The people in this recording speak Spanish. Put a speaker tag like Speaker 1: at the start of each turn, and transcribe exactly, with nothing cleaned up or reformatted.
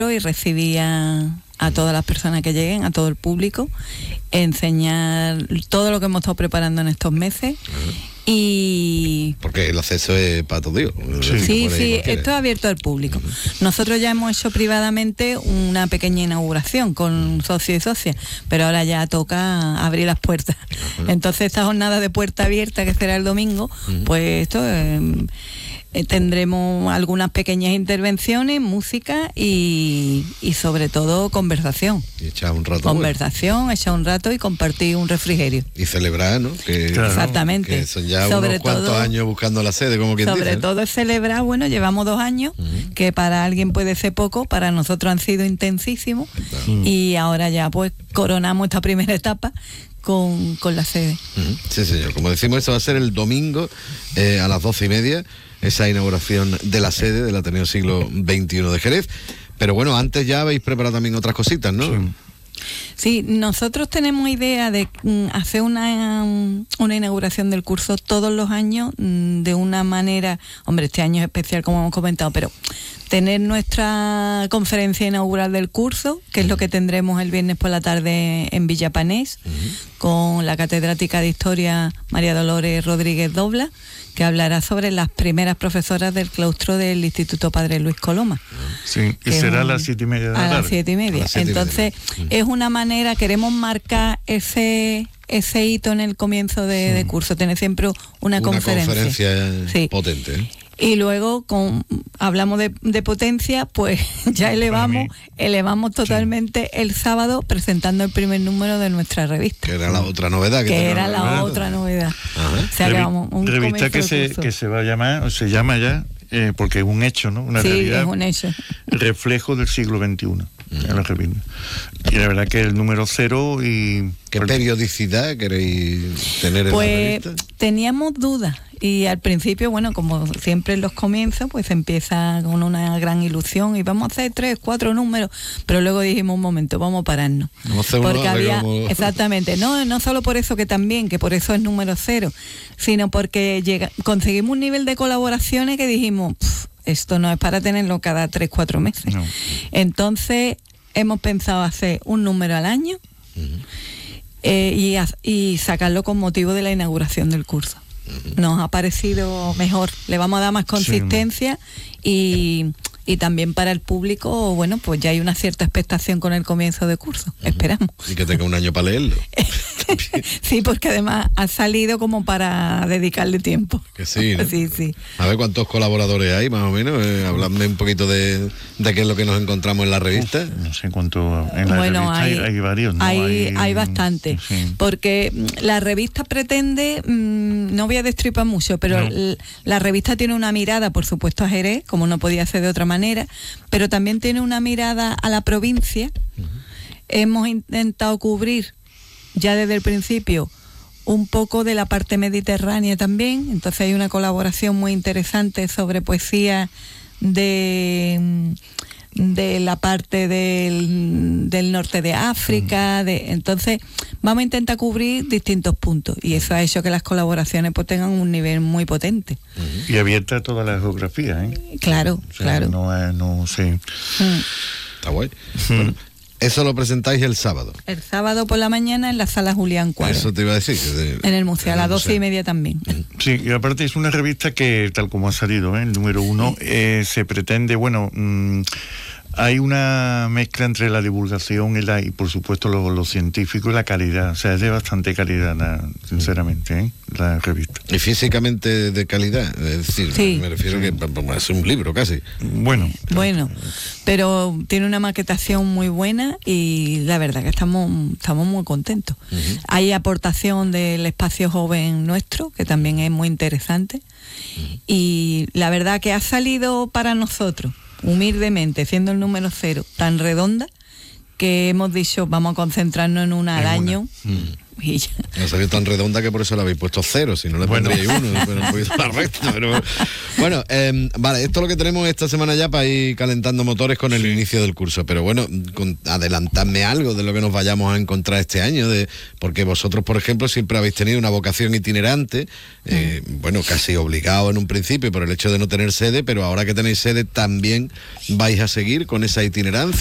Speaker 1: y recibir a, a todas las personas que lleguen, a todo el público, enseñar todo lo que hemos estado preparando en estos meses. Uh-huh. Y
Speaker 2: porque el acceso es para todo Dios.
Speaker 1: Sí, sí, sí, esto es abierto al público. Uh-huh. Nosotros ya hemos hecho privadamente una pequeña inauguración con uh-huh. socios y socias, pero ahora ya toca abrir las puertas. Uh-huh. Entonces esta jornada de puerta abierta, que será el domingo, uh-huh. pues esto eh, eh, tendremos algunas pequeñas intervenciones, música y, y sobre todo conversación.
Speaker 2: Y echar un rato.
Speaker 1: Conversación, bueno. echar un rato y compartir un refrigerio.
Speaker 2: Y celebrar, ¿no? Que,
Speaker 1: claro, exactamente.
Speaker 2: Que son ya sobre unos cuantos todo, años buscando la sede, como quien
Speaker 1: sobre
Speaker 2: dice. Sobre
Speaker 1: todo es celebrar, bueno, llevamos dos años, uh-huh. que para alguien puede ser poco, para nosotros han sido intensísimos, uh-huh. y ahora ya pues coronamos esta primera etapa con, con la sede.
Speaker 2: Uh-huh. Sí, señor. Como decimos, eso va a ser el domingo eh, a las doce y media, esa inauguración de la sede del Ateneo Siglo veintiuno de Jerez. Pero bueno, antes ya habéis preparado también otras cositas, ¿no?
Speaker 1: Sí. Sí, nosotros tenemos idea de mm, hacer una, una inauguración del curso todos los años mm, de una manera, hombre, este año es especial como hemos comentado, pero tener nuestra conferencia inaugural del curso, que es lo que tendremos el viernes por la tarde en Villapanés, uh-huh. con la catedrática de Historia María Dolores Rodríguez Dobla, que hablará sobre las primeras profesoras del claustro del Instituto Padre Luis Coloma.
Speaker 3: Sí, y será un, a las siete y media de la tarde.
Speaker 1: A las siete y media. Entonces, y media. Es una manera, queremos marcar ese ese hito en el comienzo de, sí. de curso, tener siempre una,
Speaker 2: una
Speaker 1: conferencia.
Speaker 2: Una conferencia sí. potente, ¿eh?
Speaker 1: Y luego, con, hablamos de, de potencia, pues ya elevamos elevamos totalmente sí. el sábado presentando el primer número de nuestra revista.
Speaker 2: Que era la otra novedad.
Speaker 1: Que, que era la novedad. otra novedad.
Speaker 3: Ajá. O sea, Revi- vamos, un revista que se, que se va a llamar, o se llama ya, eh, porque es un hecho, ¿no? Una
Speaker 1: sí,
Speaker 3: realidad.
Speaker 1: es un hecho.
Speaker 3: Reflejo del siglo veintiuno. En la revista. Y la verdad que el número cero y...
Speaker 2: ¿Qué periodicidad queréis tener en
Speaker 1: pues,
Speaker 2: la revista?
Speaker 1: Teníamos dudas y al principio, bueno, como siempre en los comienzos, pues empieza con una gran ilusión y vamos a hacer tres, cuatro números, pero luego dijimos un momento, vamos a pararnos.
Speaker 2: Vamos a hacer
Speaker 1: porque
Speaker 2: uno,
Speaker 1: había,
Speaker 2: digamos...
Speaker 1: exactamente, no, no solo por eso que también, que por eso es número cero, sino porque llega, conseguimos un nivel de colaboraciones que dijimos... esto no es para tenerlo cada tres, cuatro meses. No. Entonces, hemos pensado hacer un número al año uh-huh. eh, y, y sacarlo con motivo de la inauguración del curso. Uh-huh. Nos ha parecido mejor. Le vamos a dar más consistencia sí. y, y también para el público, bueno, pues ya hay una cierta expectación con el comienzo de curso. Uh-huh. Esperamos.
Speaker 2: Y que tenga un año para leerlo.
Speaker 1: Sí, porque además ha salido como para dedicarle tiempo.
Speaker 2: Que sí, ¿no?
Speaker 1: Sí, sí.
Speaker 2: A ver cuántos colaboradores hay, más o menos. Eh, habladme un poquito de, de qué es lo que nos encontramos en la revista.
Speaker 3: Uf, no sé cuánto. En la
Speaker 1: bueno,
Speaker 3: revista hay, hay, hay varios, ¿no?
Speaker 1: Hay,
Speaker 3: hay,
Speaker 1: hay bastante. Sí. Porque la revista pretende, mmm, no voy a destripar mucho, pero no. l- la revista tiene una mirada, por supuesto, a Jerez, como no podía ser de otra manera, pero también tiene una mirada a la provincia. Uh-huh. Hemos intentado cubrir ya desde el principio un poco de la parte mediterránea también, entonces hay una colaboración muy interesante sobre poesía de, de la parte del, del norte de África, de, entonces vamos a intentar cubrir distintos puntos y eso ha hecho que las colaboraciones pues tengan un nivel muy potente.
Speaker 3: Y abierta a toda la geografía, ¿eh?
Speaker 1: Claro,
Speaker 3: o sea,
Speaker 1: claro.
Speaker 3: No, no sé.
Speaker 1: Mm.
Speaker 2: Está guay. Mm. Bueno, eso lo presentáis el sábado.
Speaker 1: El sábado por la mañana en la sala Julián Cuadro.
Speaker 2: Eso te iba a decir. De,
Speaker 1: en el museo, a las doce y media también.
Speaker 3: Sí, y aparte es una revista que, tal como ha salido, ¿eh? El número uno, sí. eh, se pretende, bueno... Mmm, hay una mezcla entre la divulgación y, la, y por supuesto, lo, lo científico y la calidad. O sea, es de bastante calidad, la, sinceramente, ¿eh? La revista.
Speaker 2: ¿Y físicamente de calidad? Es decir, sí. me refiero sí. que es un libro casi.
Speaker 3: Bueno.
Speaker 1: Bueno, pero tiene una maquetación muy buena y la verdad que estamos, estamos muy contentos. Uh-huh. Hay aportación del espacio joven nuestro, que también es muy interesante. Uh-huh. Y la verdad que ha salido para nosotros, humildemente, siendo el número cero tan redonda, que hemos dicho vamos a concentrarnos en una al año, mm. Y ya.
Speaker 2: No salió tan redonda que por eso le habéis puesto cero, si no le
Speaker 3: Bueno.
Speaker 2: pondríais uno, pero un poquito más recta. Pero bueno, eh, vale, esto es lo que tenemos esta semana ya para ir calentando motores con el inicio del curso. Pero bueno, con, adelantadme algo de lo que nos vayamos a encontrar este año, de porque vosotros, por ejemplo, siempre habéis tenido una vocación itinerante, eh, mm. bueno, casi obligado en un principio por el hecho de no tener sede, pero ahora que tenéis sede también vais a seguir con esa itinerancia.